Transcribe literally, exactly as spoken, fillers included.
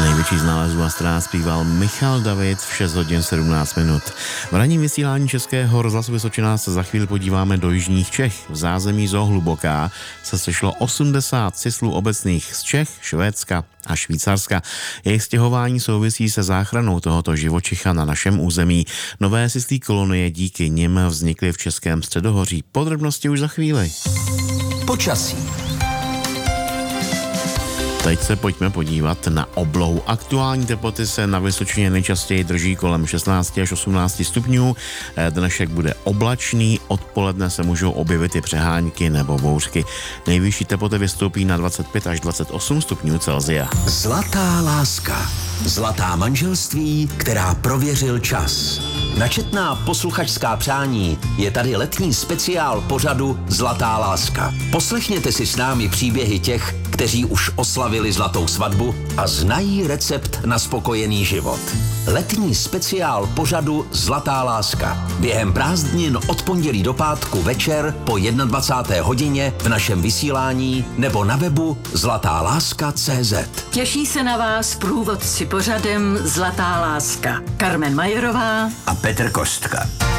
Největší z nálezů Astra zpíval Michal David v šest hodin sedmnáct minut. V ranním vysílání Českého rozhlasu Vysočina se za chvíli podíváme do jižních Čech. V zázemí Zoo Hluboká se sešlo osmdesát cislů obecných z Čech, Švédska a Švýcarska. Jejich stěhování souvisí se záchranou tohoto živočicha na našem území. Nové cislí kolonie díky nim vznikly v Českém středohoří. Podrobnosti už za chvíli. Počasí. Teď se pojďme podívat na oblohu. Aktuální teploty se na Vysočině nejčastěji drží kolem šestnáct až osmnáct stupňů. Dnešek bude oblačný, odpoledne se můžou objevit i přehánky nebo bouřky. Nejvyšší teploty vystoupí na dvacet pět až dvacet osm stupňů Celsia. Zlatá láska. Zlatá manželství, která prověřil čas. Na četná posluchačská přání je tady letní speciál pořadu Zlatá láska. Poslechněte si s námi příběhy těch, kteří už oslavili zlatou svatbu a znají recept na spokojený život. Letní speciál pořadu Zlatá láska. Během prázdnin od pondělí do pátku večer po dvacáté jedné hodině v našem vysílání nebo na webu zlatá láska tečka cé zet. Těší se na vás průvodci pořadem Zlatá láska. Carmen Majerová a Petr Kostka.